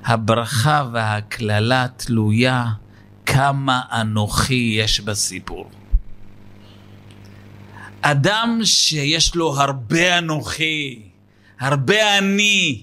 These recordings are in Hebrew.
הברכה והכללה תלויה כמה אנוכי יש בסיפור. אדם שיש לו הרבה אנוכי, הרבה אני,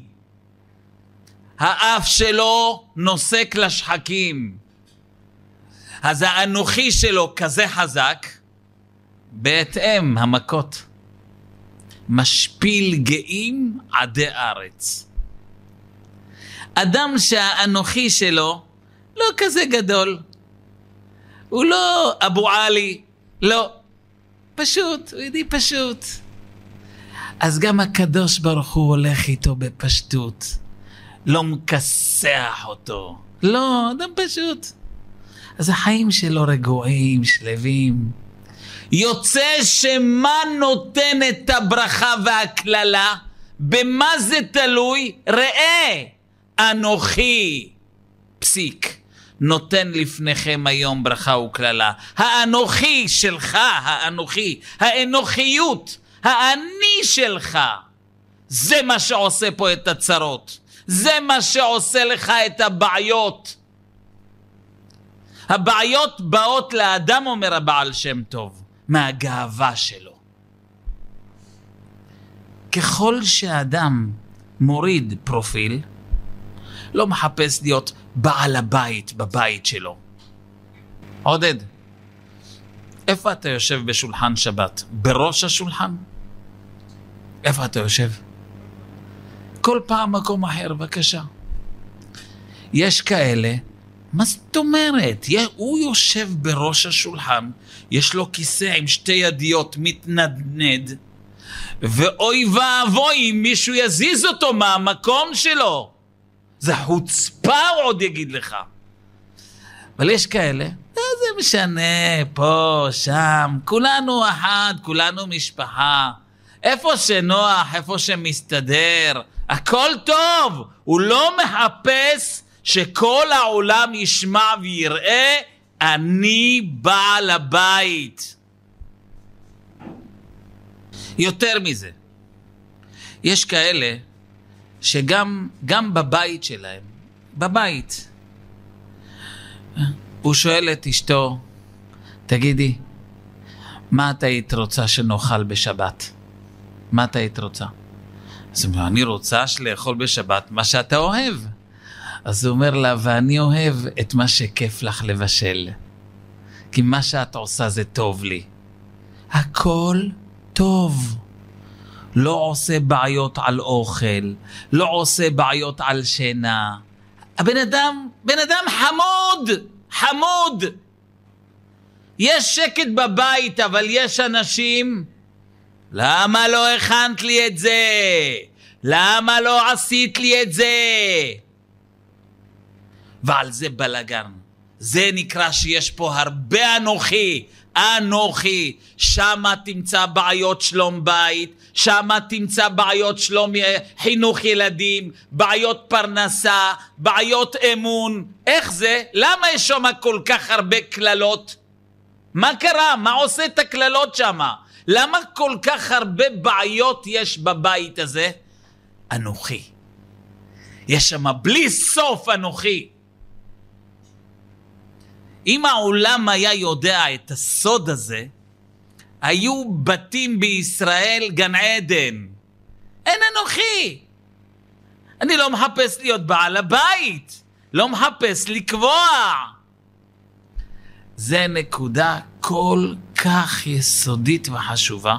האף שלו נוסק לשחקים, אז האנוכי שלו כזה חזק, בהתאם המכות. משפיל גאים עדי ארץ. אדם שהאנוכי שלו לא כזה גדול, הוא לא אבו עלי, לא, פשוט, הוא ידי פשוט. אז גם הקדוש ברוך הוא הולך איתו בפשטות, לא מכסח אותו, לא, אדם פשוט. אז החיים שלו רגועים, שלווים. יוצא שמה נותן את הברכה והכללה? במה זה תלוי? ראה, אנוכי, פסיק, נותן לפניכם היום ברכה וכללה. האנוכי שלך, האנוכי, האנוכיות, האני שלך, זה מה שעושה פה את הצרות. זה מה שעושה לך את הבעיות. הבעיות באות לאדם, אומר הבעל שם טוב, מהגאווה שלו. ככל שאדם מוריד פרופיל, לא מחפש להיות בעל הבית בבית שלו. עודד, איפה אתה יושב בשולחן שבת? בראש השולחן? איפה אתה יושב? כל פעם מקום אחר, בבקשה. יש כאלה, מה זאת אומרת? הוא יושב בראש השולחן, יש לו כיסא עם שתי ידיות מתנדנד, ואוי ואבוי אם מישהו יזיז אותו מהמקום שלו. זה חוצפה, הוא עוד יגיד לך. אבל יש כאלה, זה משנה, פה, שם, כולנו אחד, כולנו משפחה. איפה שנוח, איפה שמסתדר, הכל טוב. הוא לא מחפש שכל העולם ישמע ויראה, אני בעל הבית. יותר מזה, יש כאלה שגם בבית שלהם, בבית, הוא שואל את אשתו, תגידי, מה אתה היית רוצה שנאכל בשבת? מה אתה היית רוצה? אז הוא אומר, אני רוצה לאכול בשבת מה שאתה אוהב. אז הוא אומר לה, ואני אוהב את מה שכיף לך לבשל. כי מה שאת עושה זה טוב לי. הכל טוב. לא עושה בעיות על אוכל, לא עושה בעיות על שינה. בן אדם חמוד, חמוד. יש שקט בבית, אבל יש אנשים, למה לא הכנת לי את זה? למה לא עשית לי את זה? ועל זה בלגן. זה נקרא שיש פה הרבה אנוכי, אנוכי. שמה תמצא בעיות שלום בית, שמה תמצא בעיות שלום חינוך ילדים, בעיות פרנסה, בעיות אמון. איך זה? למה יש שמה כל כך הרבה כללות? מה קרה? מה עושה את הכללות שמה? למה כל כך הרבה בעיות יש בבית הזה? אנוכי. יש שמה בלי סוף אנוכי. אם העולם היה יודע את הסוד הזה, היו בתים בישראל גן עדן. אין אנוכי. אני לא מחפש להיות בעל הבית. לא מחפש לקבוע. זה נקודה כל כך יסודית וחשובה.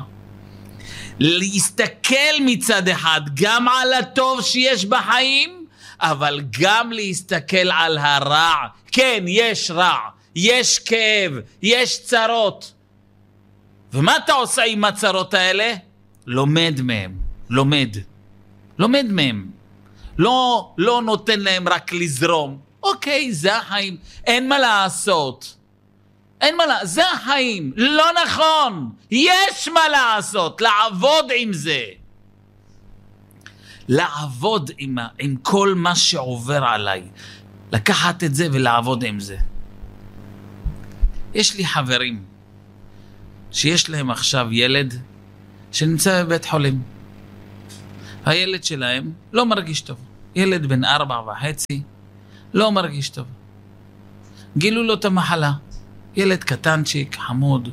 להסתכל מצד אחד גם על הטוב שיש בחיים, אבל גם להסתכל על הרע. כן, יש רע, יש כאב, יש צרות. ומה אתה עושה עם הצרות האלה? לומד מהם, לומד מהם. לא נותן להם רק לזרום. אוקיי, זה החיים, אין מה לעשות. זה החיים, לא נכון. יש מה לעשות, לעבוד עם זה. לעבוד עם כל מה שעובר עליי. לקחת את זה ולעבוד עם זה. יש לי חברים שיש להם עכשיו ילד שנמצא בבית חולים. הילד שלהם לא מרגיש טוב. ילד בן 4.5, לא מרגיש טוב. גילו לו את המחלה. ילד קטנצ'יק, חמוד.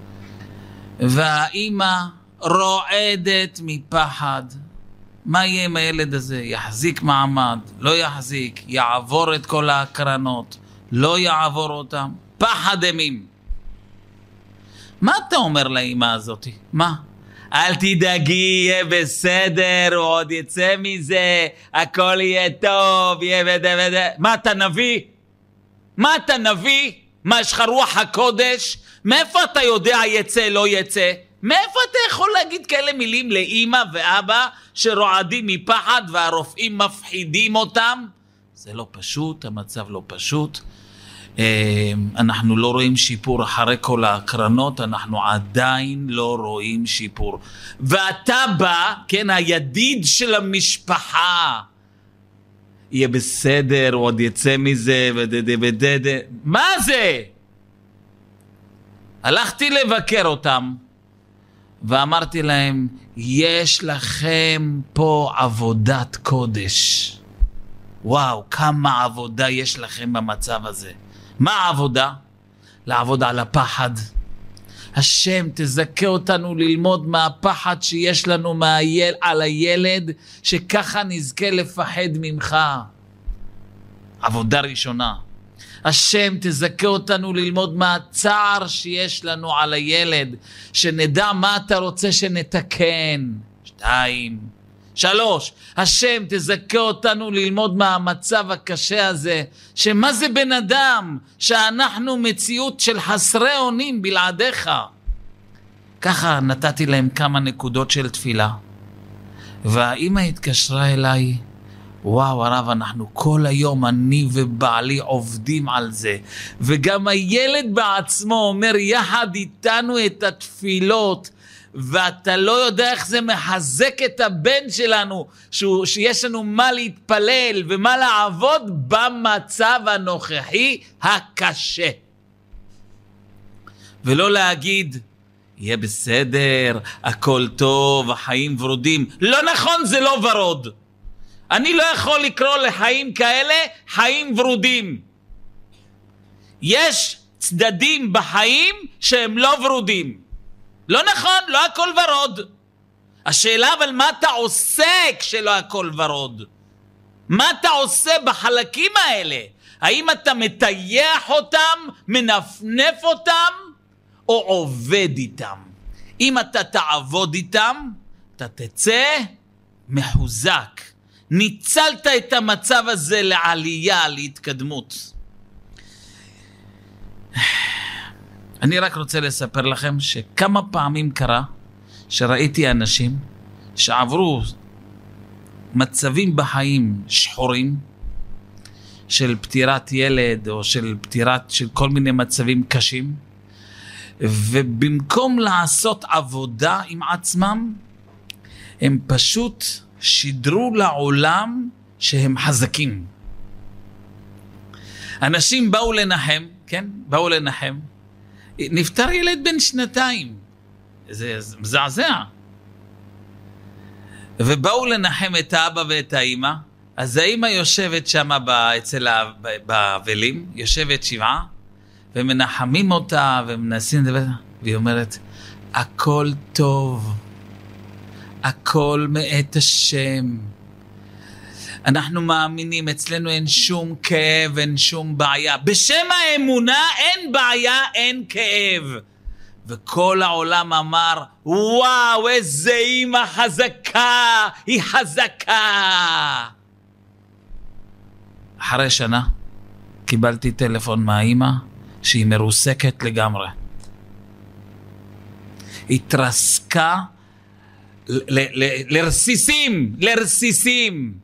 והאימא רועדת מפחד. מה יהיה עם הילד הזה? יחזיק מעמד? לא יחזיק? יעבור את כל ההקרנות? לא יעבור אותם? פחד אימים. מה אתה אומר לאמא הזאת? מה? אל תדאגי, יהיה בסדר, הוא עוד יצא מזה, הכל יהיה טוב, יהיה בדה. מה אתה נביא? מה אתה נביא? מה, יש לך רוח הקודש? מאיפה אתה יודע יצא, לא יצא? מאיפה אתה יכול להגיד כאלה מילים לאמא ואבא שרועדים מפחד והרופאים מפחידים אותם? זה לא פשוט, המצב לא פשוט. אנחנו לא רואים שיפור אחרי כל ההקרנות, אנחנו עדיין לא רואים שיפור. ואתה בא, כן, הידיד של המשפחה, יהיה בסדר, הוא עוד יצא מזה, ודדה. מה זה? הלכתי לבקר אותם, ואמרתי להם, יש לכם פה עבודת קודש. וואו, כמה עבודה יש לכם במצב הזה. מה העבודה? לעבוד על הפחד. השם תזכה אותנו ללמוד מהפחד שיש לנו על הילד, שככה נזכה לפחד ממך. עבודה ראשונה. השם תזכה אותנו ללמוד מהצער שיש לנו על הילד, שנדע מה אתה רוצה שנתקן. 2, 3, השם תזכה אותנו ללמוד מהמצב הקשה הזה, שמה זה בן אדם, שאנחנו מציאות של חסרי אונים בלעדיך. ככה נתתי להם כמה נקודות של תפילה, והאמא התקשרה אליי, וואו הרב, אנחנו כל היום, אני ובעלי עובדים על זה, וגם הילד בעצמו אומר יחד איתנו את התפילות, ואתה לא יודע איך זה מחזק את הבן שלנו, שיש לנו מה להתפלל ומה לעבוד במצב הנוכחי הקשה. ולא להגיד, יהיה בסדר, הכל טוב, החיים ורודים. לא נכון, זה לא ורוד. אני לא יכול לקרוא לחיים כאלה חיים ורודים. יש צדדים בחיים שהם לא ורודים. לא נכון, לא הכל ורוד. השאלה אבל מה אתה עושה כשלא הכל ורוד? מה אתה עושה בחלקים האלה? האם אתה מטייח אותם, מנפנף אותם, או עובד איתם? אם אתה תעבוד איתם, אתה תצא מחוזק. ניצלת את המצב הזה לעלייה, להתקדמות. אני רק רוצה לספר לכם שכמה פעמים קרה שראיתי אנשים שעברו מצבים בחיים שחורים של פטירת ילד או של כל מיני מצבים קשים, ובמקום לעשות עבודה עם עצמם הם פשוט שידרו לעולם שהם חזקים. אנשים באו לנחם, כן? באו לנחם. נפטר ילד בן 2. זה מזעזע. ובאו לנחם את האבא ואת האמא. אז האמא יושבת שם אצל באבלים, יושבת 7, ומנחמים אותה ומנסים לדבר. והיא אומרת, הכל טוב. הכל מאת השם. אנחנו מאמינים, אצלנו אין שום כאב, אין שום בעיה. בשם האמונה אין בעיה, אין כאב. וכל העולם אמר, וואו, איזה אמא חזקה, היא חזקה. אחרי שנה קיבלתי טלפון מהאמא שהיא מרוסקת לגמרי. התרסקה לרסיסים.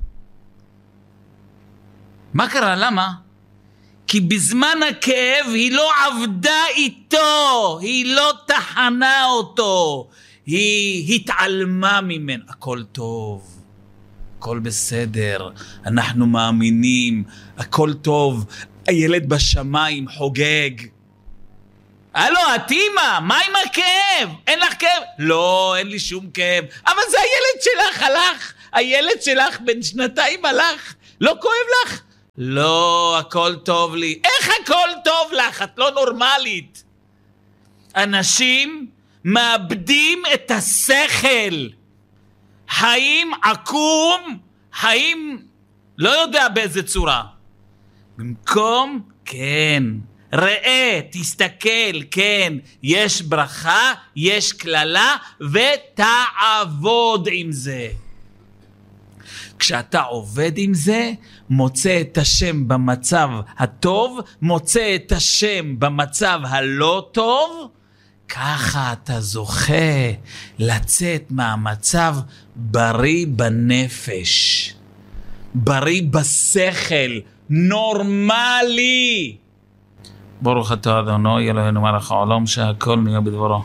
מה קרה? למה? כי בזמן הכאב היא לא עבדה איתו, היא לא תחנה אותו, היא התעלמה ממנו. הכל טוב, הכל בסדר, אנחנו מאמינים, הכל טוב, הילד בשמיים חוגג. הלו, את אמא, מה עם הכאב? אין לך כאב? לא, אין לי שום כאב. אבל זה הילד שלך הלך, הילד שלך בן 2 הלך, לא כואב לך? לא, הכל טוב לי. איך הכל טוב לך? את לא נורמלית. אנשים מאבדים את השכל. חיים עקום, חיים לא יודע באיזה צורה. במקום, כן, ראה, תסתכל, כן, יש ברכה, יש כללה, ותעבוד עם זה. כשאתה עובד עם זה, מוצא את השם במצב הטוב, מוצא את השם במצב הלא טוב, ככה אתה זוכה לצאת מהמצב בריא בנפש, בריא בשכל, נורמלי. ברוך אתה אדוני אלוהינו מלך העולם שהכל נהיה בדברו.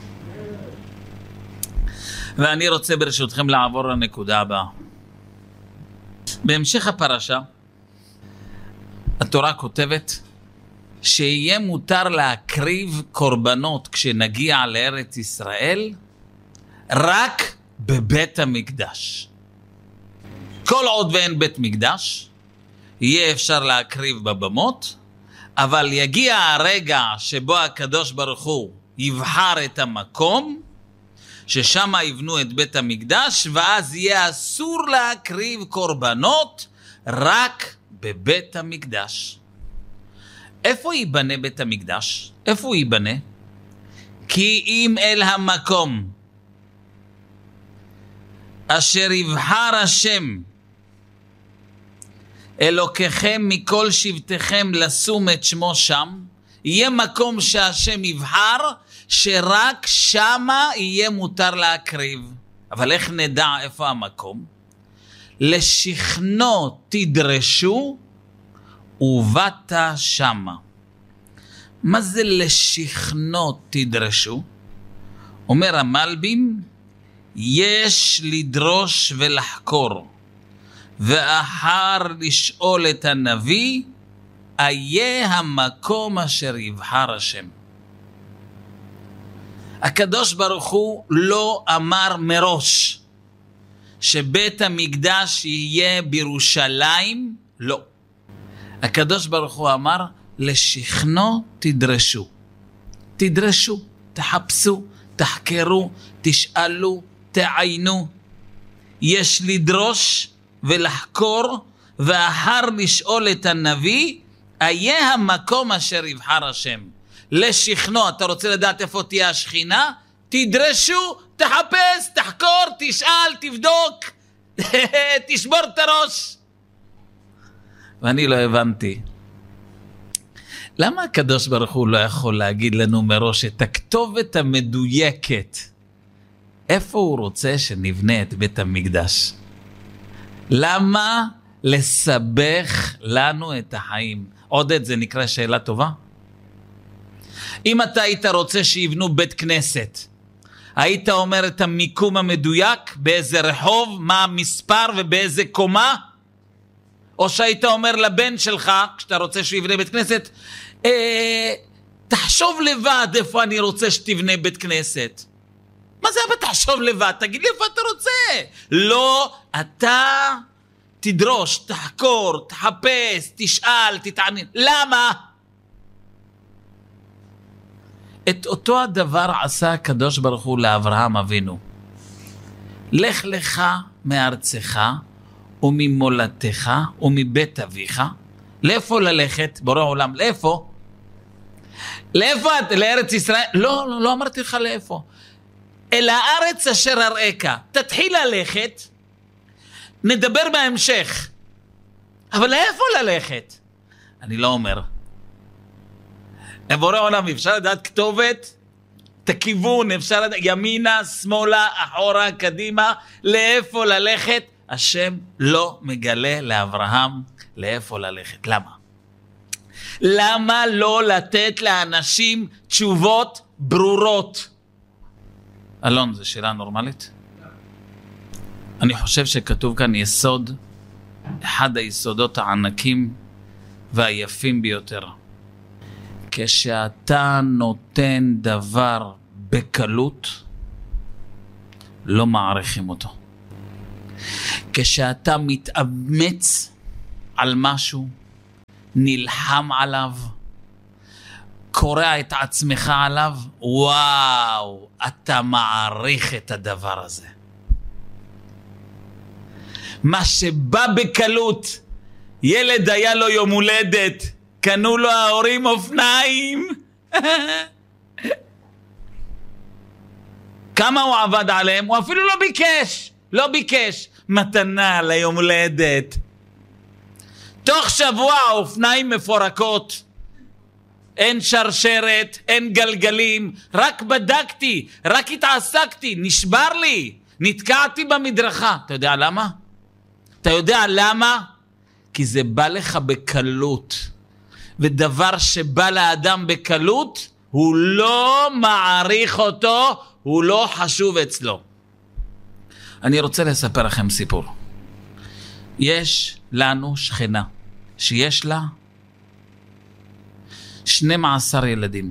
ואני רוצה ברשותכם לעבור לנקודה הבאה. בהמשך הפרשה, התורה כותבת שיהיה מותר להקריב קורבנות כשנגיע לארץ ישראל רק בבית המקדש. כל עוד ואין בית מקדש, יהיה אפשר להקריב בבמות, אבל יגיע הרגע שבו הקדוש ברוך הוא יבחר את המקום, ששם יבנו את בית המקדש, ואז יהיה אסור להקריב קורבנות רק בבית המקדש. איפה ייבנה בית המקדש? איפה הוא ייבנה? כי אם אל המקום אשר יבחר השם אלוקיכם מכל שבטכם לשום את שמו שם, יהיה מקום שהשם יבחר, שרק שמה יהיה מותר להקריב. אבל איך נדע איפה המקום? לשכנו תדרשו ובאת שמה. מה זה לשכנו תדרשו? אומר המלבים, יש לדרוש ולחקור, ואחר לשאול את הנביא, איה המקום אשר יבחר השם. הקדוש ברוך הוא לא אמר מראש שבית המקדש יהיה בירושלים, לא. הקדוש ברוך הוא אמר, לשכנו תדרשו. תדרשו, תחפשו, תחקרו, תשאלו, תעיינו. יש לדרוש ולחקור, ואחר לשאול את הנביא, איה המקום אשר יבחר השם. לשכנו, אתה רוצה לדעת איפה תהיה השכינה? תדרשו, תחפש, תחקור, תשאל, תבדוק, תשבור את הראש. ואני לא הבנתי. למה הקדוש ברוך הוא לא יכול להגיד לנו מראש את הכתובת המדויקת? איפה הוא רוצה שנבנה את בית המקדש? למה לסבך לנו את החיים? עודד, זה נקרא שאלה טובה? אם אתה היית רוצה שיבנו בית כנסת, היית אומר את המיקום המדויק, באיזה רחוב, מה המספר ובאיזה קומה? או שהיית אומר לבן שלך, כשאתה רוצה שיבנה בית כנסת, תחשוב לבד איפה אני רוצה שתבנה בית כנסת. מה זה אבל תחשוב לבד? תגיד לי איפה אתה רוצה. לא, אתה תדרוש, תחקור, תחפש, תשאל, תתעניין. למה? את אותו הדבר עשה הקדוש ברוך הוא לאברהם אבינו. לך לך מארצך וממולדתך ומבית אביך. לאיפה ללכת? בורא עולם, לאיפה? לאיפה? לארץ ישראל? לא, לא אמרתי לך לאיפה. אל הארץ אשר אראך. תתחיל ללכת, נדבר בהמשך. אבל לאיפה ללכת? אני לא אומר. בורא עולם, אפשר לדעת כתובת, את הכיוון, אפשר לדעת ימינה, שמאלה, אחורה, קדימה, לאיפה ללכת? השם לא מגלה לאברהם לאיפה ללכת. למה? למה לא לתת לאנשים תשובות ברורות? אלון, זו שאלה נורמלית? אני חושב שכתוב כאן יסוד, אחד היסודות הענקים והיפים ביותר. כשאתה נותן דבר בקלות, לא מעריכים אותו. כשאתה מתאמץ על משהו, נלחם עליו, קורע את עצמך עליו, וואו, אתה מעריך את הדבר הזה. מה שבא בקלות, ילד היה לו יום הולדת, קנו לו ההורים אופניים. כמה הוא עבד עליהם? הוא אפילו לא ביקש מתנה ליום הולדת. תוך שבוע האופניים מפורקות. אין שרשרת, אין גלגלים, רק בדקתי, רק התעסקתי, נשבר לי, נתקעתי במדרכה. אתה יודע למה? כי זה בא לך בקלות. ודבר שבא לאדם בקלות, הוא לא מעריך אותו, הוא לא חשוב אצלו. אני רוצה לספר לכם סיפור. יש לנו שכנה שיש לה 12 ילדים.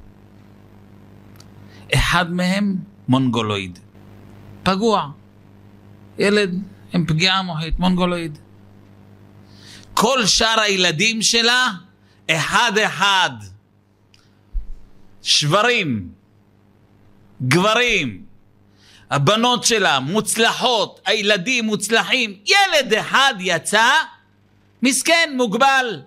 אחד מהם מונגולואיד. פגוע. ילד עם פגיעה מוחית, מונגולואיד. כל שאר הילדים שלה, אחד. שברים. גברים. הבנות שלה מוצלחות, הילדים מוצלחים. ילד אחד יצא, מסכן, מוגבל.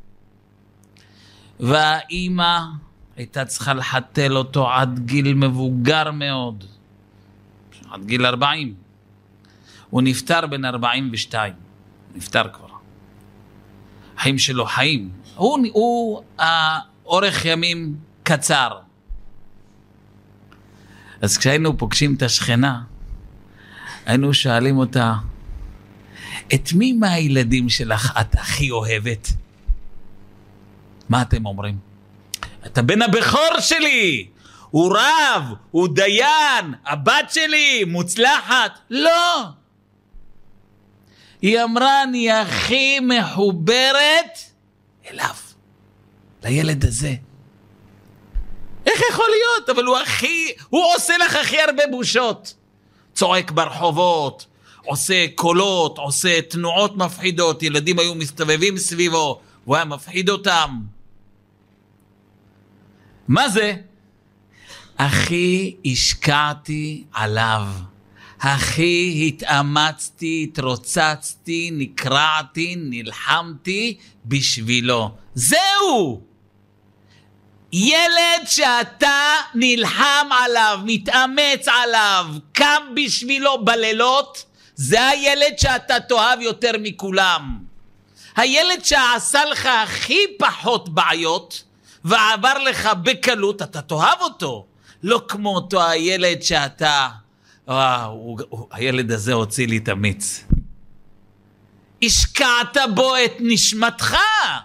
והאימא הייתה צריכה לחתל אותו עד גיל מבוגר מאוד. עד גיל 40. הוא נפטר בן 42. נפטר כבר. החיים שלו חיים. הוא אורך ימים קצר. אז כשהיינו פוגשים את השכנה, היינו שואלים אותה, את מי מהילדים שלך את הכי אוהבת? מה אתם אומרים? אתה בן הבכור שלי, הוא רב, הוא דיין, הבת שלי מוצלחת. לא. היא אמרה, אני הכי מחוברת אליו, לילד הזה. איך יכול להיות? אבל הוא עושה לך הכי הרבה בושות. צועק ברחובות, עושה קולות, עושה תנועות מפחידות, ילדים היו מסתובבים סביבו, הוא היה מפחיד אותם. מה זה? הכי השקעתי עליו, הכי התאמצתי, התרוצצתי, נקרעתי, נלחמתי בשבילו. זהו! ילד שאתה נלחם עליו, מתאמץ עליו, קם בשבילו בלילות, זה הילד שאתה תאהב יותר מכולם. הילד שעשה לך הכי פחות בעיות, ועבר לך בקלות, אתה תאהב אותו. לא כמו אותו הילד שאתה, הילד הזה הוציא לי את המיץ. השקעת בו את נשמתך.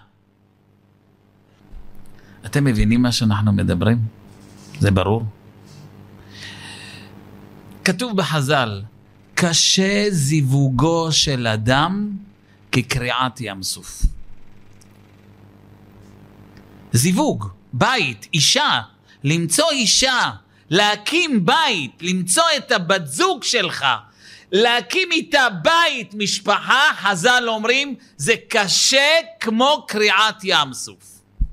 אתם מבינים מה שאנחנו מדברים? זה ברור. כתוב בחז"ל, קשה זיווגו של אדם כקריעת ים סוף. זיווג, בית, אישה, למצוא אישה, להקים בית, למצוא את הבת זוג שלך, להקים איתה בית, משפחה, חז"ל אומרים, זה קשה כמו קריעת ים סוף.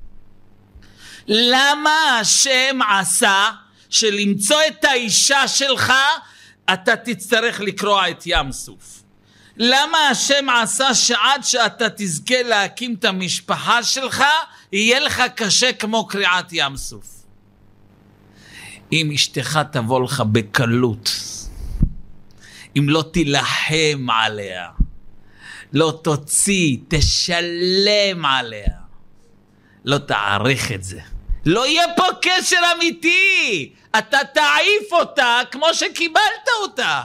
למה השם עשה שלמצוא את האישה שלך, אתה תצטרך לקרוע את ים סוף? למה השם עשה שעד שאתה תזכה להקים את המשפחה שלך, יהיה לך קשה כמו קריעת ים סוף? אם אשתך תבוא לך בקלות, אם לא תילחם עליה, לא תוציא, תשלם עליה, לא תעריך את זה. לא יהיה פה קשר אמיתי. אתה תעיף אותה כמו שקיבלת אותה.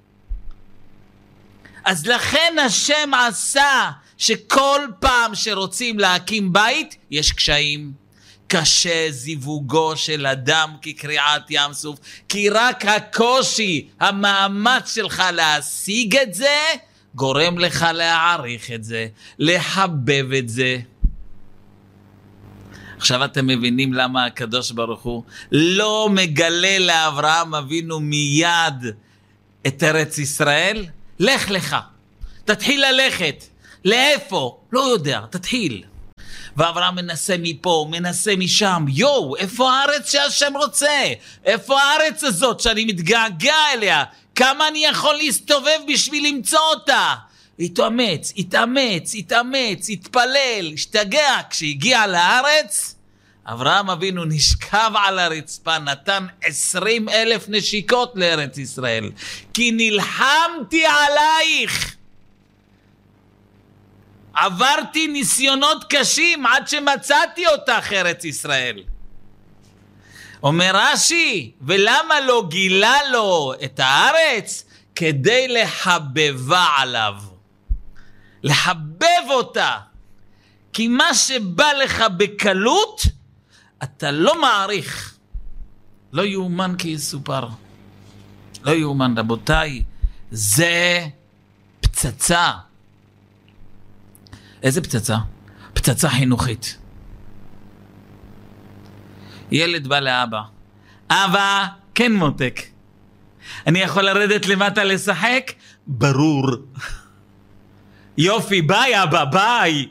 אז לכן השם עשה שכל פעם שרוצים להקים בית, יש קשיים. קשה זיווגו של אדם כקריעת ים סוף, כי רק הקושי, המאמץ שלך להשיג את זה, גורם לך להעריך את זה, לחבב את זה. עכשיו אתם מבינים למה הקדוש ברוך הוא לא מגלה לאברהם אבינו מיד את ארץ ישראל? לך לך, תתחיל ללכת. לאיפה? לא יודע, תתחיל. ואברהם מנסה מפה, מנסה משם, איפה הארץ שהשם רוצה? איפה הארץ הזאת שאני מתגעגע אליה? כמה אני יכול להסתובב בשביל למצוא אותה? התאמץ, התפלל, השתגע. כשהגיע לארץ, אברהם אבינו נשכב על הרצפה, נתן 20,000 נשיקות לארץ ישראל. כי נלחמתי עלייך. עברתי ניסיונות קשים עד שמצאתי אותך ארץ ישראל. אומר רש"י, ולמה לא גילה לו את הארץ? כדי לחבבה עליו. לחבב אותה. כי מה שבא לך בקלות, אתה לא מעריך. לא יאומן כי יסופר. לא יאומן, רבותיי. זה פצצה. איזה פצצה? פצצה חינוכית. ילד בא לאבא. אבא, כן מותק. אני יכול לרדת למטה לשחק? ברור. יופי, ביי אבא, ביי.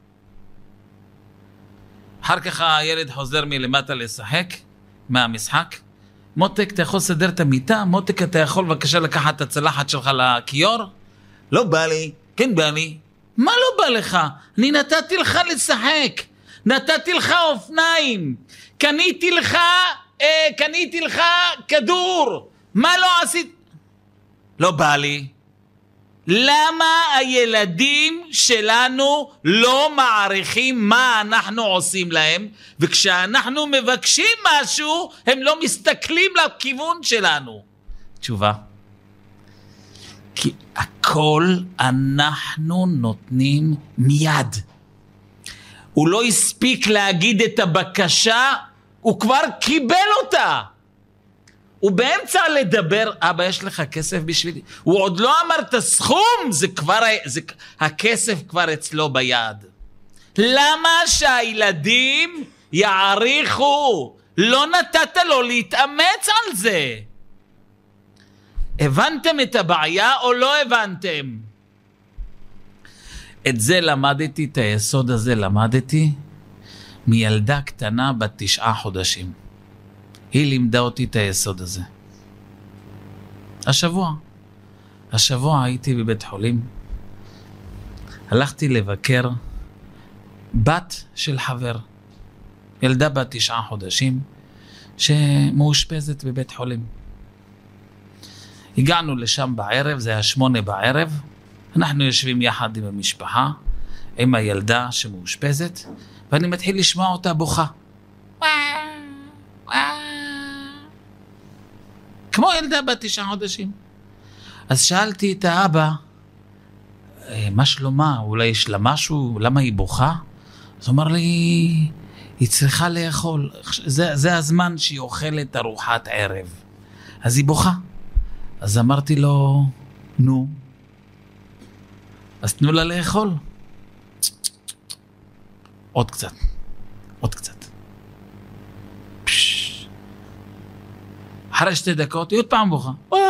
אחר כך הילד חוזר מלמטה לשחק, מהמשחק. מותק, אתה יכול לסדר את המיטה? מותק, אתה יכול בבקשה לקחת את הצלחת שלך לכיור? לא בא לי. כן בא לי. מה לא בא לך? אני נתתי לך לשחק. נתתי לך אופניים. קניתי לך כדור. מה לא עשית? לא בא לי. למה הילדים שלנו לא מעריכים מה אנחנו עושים להם, וכשאנחנו מבקשים משהו, הם לא מסתכלים לכיוון שלנו? תשובה. כי הכל אנחנו נותנים מיד. הוא לא הספיק להגיד את הבקשה, הוא כבר קיבל אותה. הוא באמצע לדבר, אבא יש לך כסף בשבילי? הוא עוד לא אמר את הסכום, הכסף כבר אצלו ביד. למה שהילדים יעריכו? לא נתת לו להתאמץ על זה. הבנתם את הבעיה או לא הבנתם? את זה למדתי, את היסוד הזה למדתי מילדה קטנה בת 9 חודשים. היא לימדה אותי את היסוד הזה. השבוע הייתי בבית חולים. הלכתי לבקר בת של חבר. ילדה בת 9 חודשים שמאושפזת בבית חולים. הגענו לשם בערב, זה היה 8 בערב. אנחנו יושבים יחד עם המשפחה, עם הילדה שמאושפזת, ואני מתחיל לשמוע אותה בוכה. כמו ילדה בת 9 חודשים. אז שאלתי את האבא, מה שלומה? אולי יש לה משהו? למה היא בוכה? אז הוא אמר לי, היא צריכה לאכול. זה הזמן שהיא אוכלת ארוחת ערב. אז היא בוכה. אז אמרתי לו, נו. אז תנו לה לאכול. עוד קצת. אחרי 2 דקות, היא עוד פעם בוכה.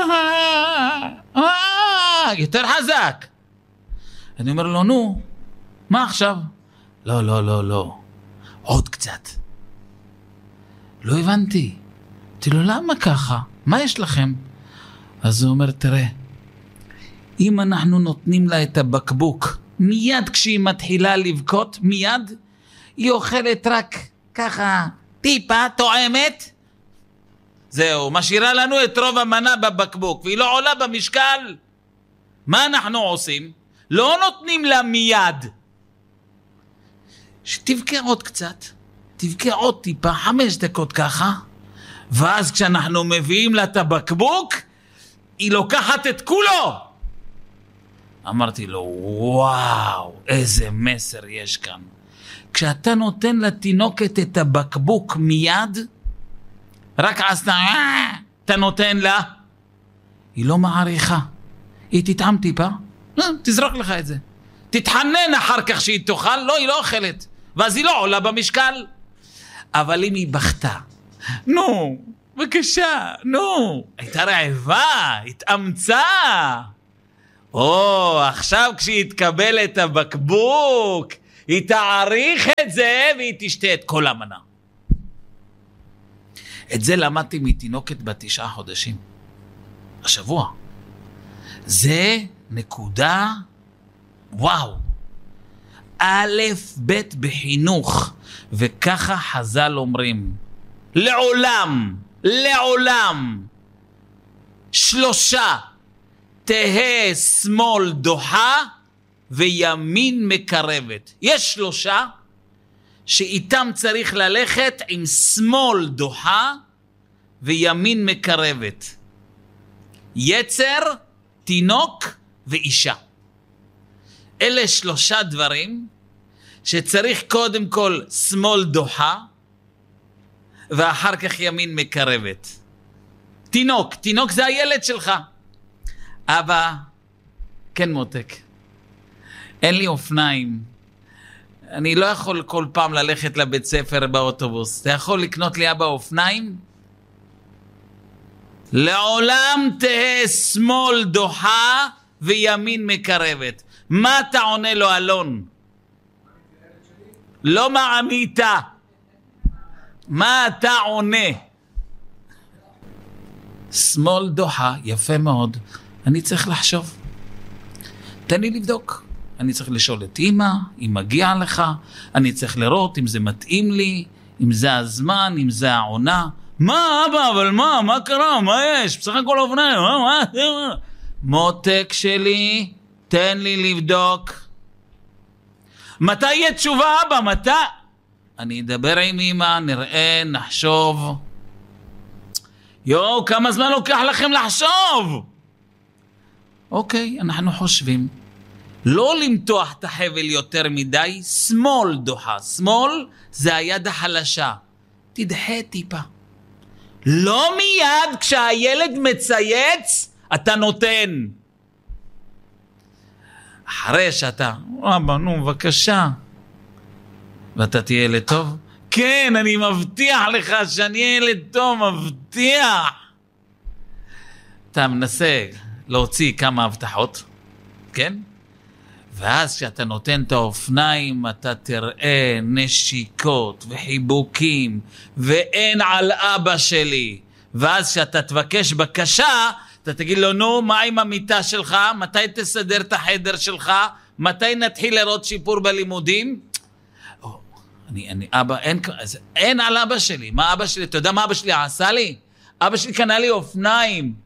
יותר חזק. אני אומר לו, נו, מה עכשיו? לא. עוד קצת. לא הבנתי. אמרתי לו, למה ככה? מה יש לכם? אז הוא אומר, תראה, אם אנחנו נותנים לה את הבקבוק, מיד כשהיא מתחילה לבכות, מיד, היא אוכלת רק ככה, טיפה, תואמת, זהו, משאירה לנו את רוב המנה בבקבוק, והיא לא עולה במשקל. מה אנחנו עושים? לא נותנים לה מיד. שתבכה עוד קצת, תבכה עוד טיפה, 5 דקות ככה, ואז כשאנחנו מביאים לה את הבקבוק, היא לוקחת את כולו. אמרתי לו, וואו, איזה מסר יש כאן. כשאתה נותן לתינוקת את הבקבוק מיד, רק אתה נותן לה, היא לא מעריכה. היא תטעם טיפה, תזרוק לך את זה. תתחנן אחר כך שהיא תאכל, לא, היא לא אוכלת. ואז היא לא עולה במשקל. אבל אם היא בכתה, נו, בבקשה, נו, הייתה רעבה, התאמצה. עכשיו כשהיא תקבל את הבקבוק, היא תעריך את זה והיא תשתה את כל המנה. את זה למדתי מתינוקת ב9 חודשים. השבוע. זה נקודה, וואו. א' ב' בחינוך. וככה חז"ל אומרים, לעולם, 3 תהה שמאל דוחה וימין מקרבת. יש 3 שאיתם צריך ללכת עם שמאל דוחה וימין מקרבת. יצר, תינוק ואישה. אלה 3 דברים שצריך קודם כל שמאל דוחה ואחר כך ימין מקרבת. תינוק זה הילד שלך. אבא, כן מותק, אין לי אופניים, אני לא יכול כל פעם ללכת לבית ספר באוטובוס, אתה יכול לקנות לי אבא אופניים? לעולם תהה שמאל דוחה וימין מקרבת. מה אתה עונה לו אלון? לא מה ענית, מה אתה עונה? שמאל דוחה, יפה מאוד. אני צריך לחשוב, תן לי לבדוק, אני צריך לשאול את אמא אם מגיע לך, אני צריך לראות אם זה מתאים לי, אם זה הזמן, אם זה העונה. מה אבא, אבל מה קרה, מה יש? בסך הכל אופניים, מה? מותק שלי, תן לי לבדוק. מתי יהיה תשובה אבא, מתי? אני אדבר עם אמא, נראה, נחשוב. כמה זמן לוקח לכם לחשוב? אוקיי, אנחנו חושבים. לא למתוח את החבל יותר מדי, שמאל דוחה. שמאל זה היד החלשה. תדחה טיפה. לא מיד כשהילד מצייץ, אתה נותן. אחרי שאתה, אבא, נו, בבקשה. ואתה תהיה ילד טוב? כן, אני מבטיח לך שאני ילד טוב, מבטיח. אתה מנסה להוציא כמה הבטחות, כן? ואז כשאתה נותן את האופניים, אתה תראה נשיקות וחיבוקים, ואין על אבא שלי. ואז כשאתה תבקש בקשה, אתה תגיד לו, נו, מה עם המיטה שלך? מתי תסדר את החדר שלך? מתי נתחיל לראות שיפור בלימודים? אבא, אין על אבא שלי. מה אבא שלי? אתה יודע מה אבא שלי עשה לי? אבא שלי קנה לי אופניים.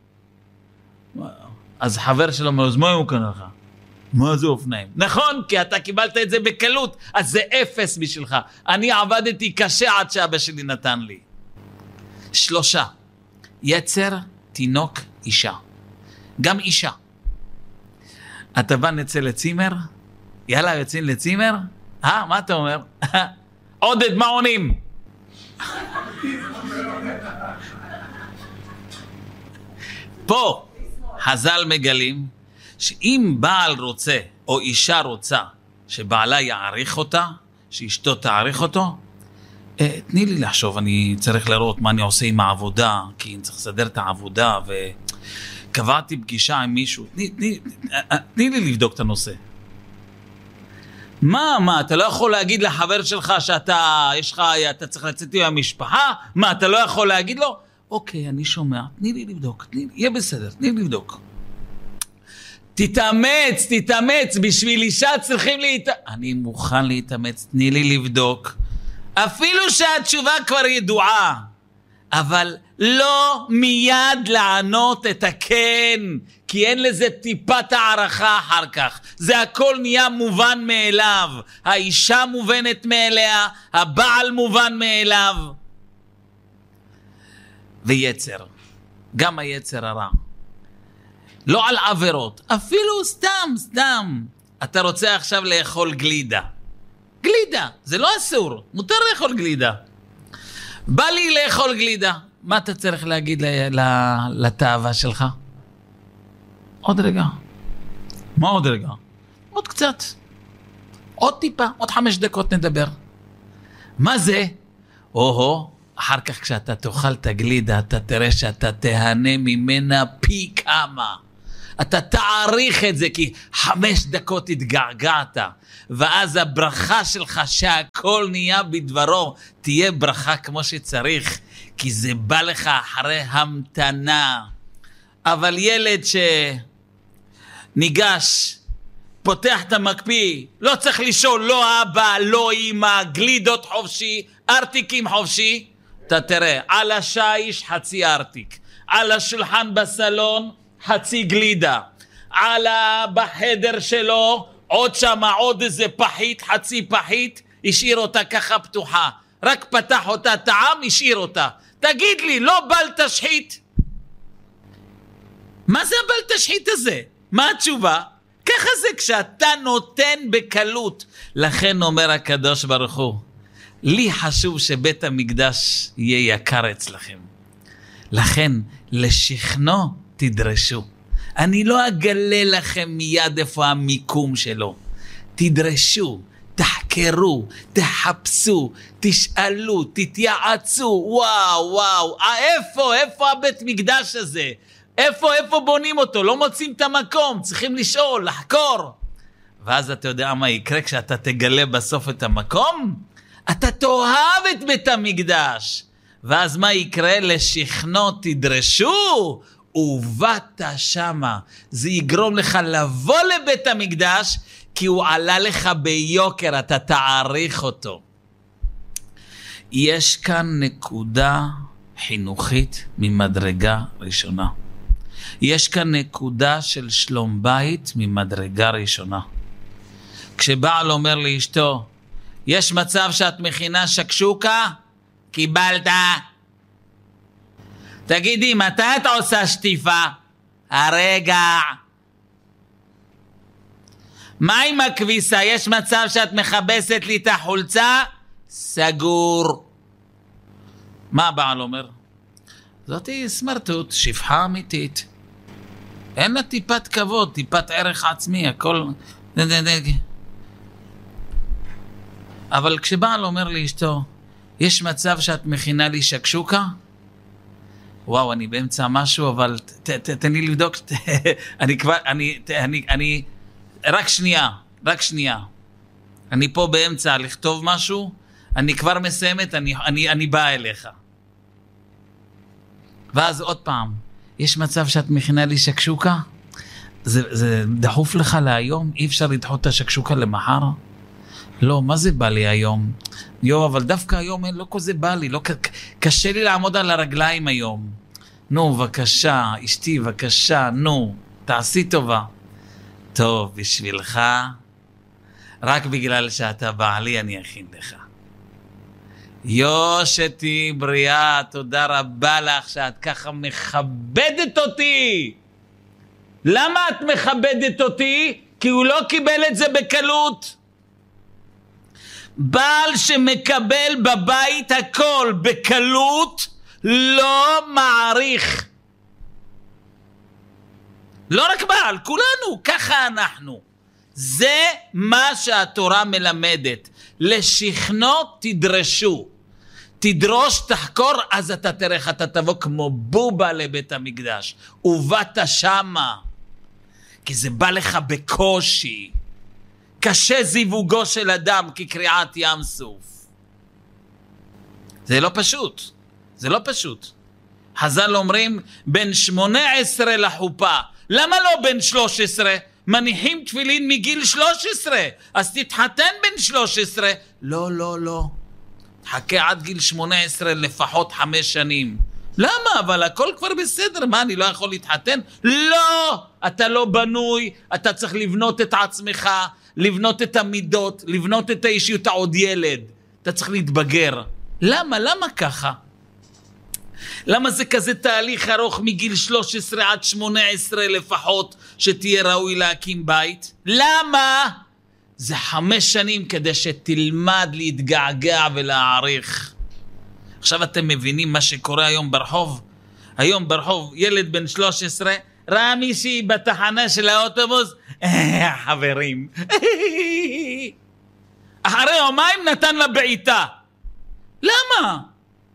אז חבר שלו אומר, אז מה הוא קנה לך? מה זה אופניים? נכון, כי אתה קיבלת את זה בקלות, אז זה 0 בשבילך. אני עבדתי קשה עד שאבא שלי נתן לי. 3. יצר, תינוק, אישה. גם אישה. אתה בא נצא לצימר? יאללה, יוצאים לצימר? מה אתה אומר? עודד, מה עונים? פה חז"ל מגלים שאם בעל רוצה או אישה רוצה שבעלה יעריך אותה, שאשתו תעריך אותו, תני לי לחשוב, אני צריך לראות מה אני עושה עם העבודה, כי אני צריך לסדר את העבודה, וקבעתי פגישה עם מישהו. תני לי לבדוק את הנושא. מה, אתה לא יכול להגיד לחבר שלך שאתה צריך לצאת עם המשפחה? מה, אתה לא יכול להגיד לו? אוקיי, אני שומע, תני לי לבדוק, יהיה בסדר, תני לי לבדוק. תתאמץ, בשביל אישה צריכים אני מוכן להתאמץ, תני לי לבדוק. אפילו שהתשובה כבר ידועה, אבל לא מיד לענות את הכן, כי אין לזה טיפת הערכה אחר כך. זה הכל נהיה מובן מאליו. האישה מובנת מאליה, הבעל מובן מאליו. ויצר, גם היצר הרע. לא על עבירות, אפילו סתם. אתה רוצה עכשיו לאכול גלידה. גלידה, זה לא אסור, מותר לאכול גלידה. בא לי לאכול גלידה. מה אתה צריך להגיד לתאווה שלך? עוד רגע. מה עוד רגע? עוד קצת. עוד טיפה, עוד 5 דקות נדבר. מה זה? אחר כך כשאתה תאכל את הגלידה, אתה תראה שאתה תהנה ממנה פי כמה. אתה תעריך את זה, כי 5 דקות התגעגעת, ואז הברכה שלך שהכל נהיה בדברו, תהיה ברכה כמו שצריך, כי זה בא לך אחרי המתנה. אבל ילד שניגש, פותח את המקפיא, לא צריך לשאול, לא אבא, לא אמא, גלידות חופשי, ארטיקים חופשי, אתה תראה, על השיש חצי ארטיק, על השולחן בסלון חצי גלידה, בחדר שלו עוד שמה עוד איזה פחית, חצי פחית, השאיר אותה ככה פתוחה, רק פתח אותה טעם, השאיר אותה. תגיד לי, לא בל תשחית? מה זה הבל תשחית הזה? מה התשובה? ככה זה כשאתה נותן בקלות. לכן אומר הקדוש ברוך הוא, לי חשוב שבית המקדש יהיה יקר אצלכם. לכן לשכנו תדרשו. אני לא אגלה לכם מיד איפה המיקום שלו. תדרשו, תחקרו, תחפשו, תשאלו, תתייעצו. וואו, איפה הבית מקדש הזה? איפה בונים אותו? לא מוצאים את המקום, צריכים לשאול, לחקור. ואז אתה יודע מה יקרה כשאתה תגלה בסוף את המקום? אתה תאהב את בית המקדש. ואז מה יקרה? לשכנו תדרשו, ובאת שמה. זה יגרום לך לבוא לבית המקדש, כי הוא עלה לך ביוקר, אתה תעריך אותו. יש כאן נקודה חינוכית ממדרגה ראשונה. יש כאן נקודה של שלום בית ממדרגה ראשונה. כשבעל אומר לאשתו, יש מצב שאת מכינה שקשוקה? קיבלת. תגידי, מתי את עושה שטיפה? הרגע. מה עם הכביסה? יש מצב שאת מחבסת לי את החולצה? סגור. מה הבעל אומר? זאתי סמרטוט, שפחה אמיתית. אין לה טיפת כבוד, טיפת ערך עצמי, הכל... אבל כשבעל אומר לאשתו, יש מצב שאת מכינה לי שקשוקה? וואו, אני באמצע משהו, אבל תן לי לבדוק. רק שנייה. אני פה באמצע לכתוב משהו, אני כבר מסיימת, אני בא אליך. ואז עוד פעם, יש מצב שאת מכינה לי שקשוקה? זה דחוף לך להיום? אי אפשר לדחות את השקשוקה למחר? לא, מה זה בא לי היום? אבל דווקא היום לא כזה בא לי, קשה לי לעמוד על הרגליים היום. נו, בבקשה, אשתי, בבקשה, נו, תעשי טובה. טוב, בשבילך, רק בגלל שאתה בעלי אני אכין לך. יושתי בריאה, תודה רבה לך שאת ככה מכבדת אותי. למה את מכבדת אותי? כי הוא לא קיבל את זה בקלות. בעל שמקבל בבית הכל בקלות לא מעריך. לא רק בעל, כולנו, ככה אנחנו. זה מה שהתורה מלמדת. לשכנו תדרשו. תדרוש, תחקור, אז אתה תראה, אתה תבוא כמו בובה לבית המקדש. ובאת שמה. כי זה בא לך בקושי. קשה זיווגו של אדם כקריעת ים סוף. זה לא פשוט. זה לא פשוט. חז"ל אומרים, בין 18 לחופה. למה לא בין 13? מניחים תפילין מגיל 13. אז תתחתן בין 13. לא. תחכה עד גיל 18 לפחות 5 שנים. למה? אבל הכל כבר בסדר. מה, אני לא יכול להתחתן? לא! אתה לא בנוי. אתה צריך לבנות את עצמך, לבנות את המידות, לבנות את האישיות. אתה עוד ילד. אתה צריך להתבגר. למה ככה? למה זה כזה תהליך ארוך מגיל 13 עד 18 לפחות שתהיה ראוי להקים בית? למה? זה 5 שנים כדי שתלמד להתגעגע ולהעריך. עכשיו אתם מבינים מה שקורה היום ברחוב? היום ברחוב ילד בן 13 ראה מישהי בתחנה של האוטובוס, חברים. אחרי יומיים נתן לה בעיטה. למה?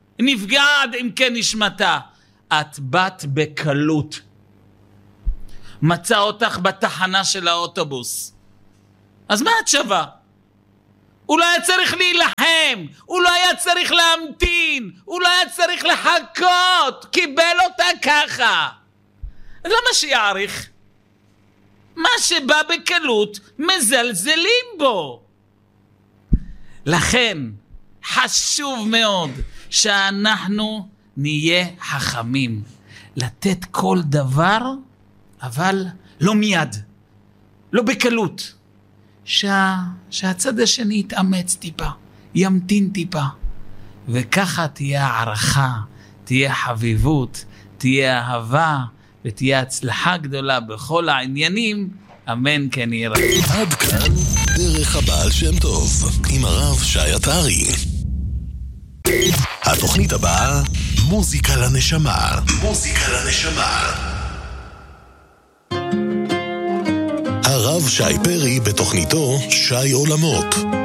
נפגעה עד אם כן נשמתה. את בת בקלות. מצא אותך בתחנה של האוטובוס. אז מה את שווה? הוא לא היה צריך להילחם, הוא לא היה צריך להמתין, הוא לא היה צריך לחכות, קיבל אותה ככה. אז למה שיעריך? מה שבא בקלות מזלזלים בו. לכן חשוב מאוד שאנחנו נהיה חכמים, לתת כל דבר, אבל לא מיד, לא בקלות. שהצד השני יתאמץ טיפה, ימתין טיפה, וככה תהיה הערכה, תהיה חביבות, תהיה אהבה, ותהיה הצלחה גדולה בכל העניינים, אמן כן יראה. עד כאן דרך הבעל שם טוב, עם הרב שי עטרי. התוכנית הבאה, מוזיקה לנשמה. מוזיקה לנשמה. הרב שי פרי בתוכניתו שי עולמות.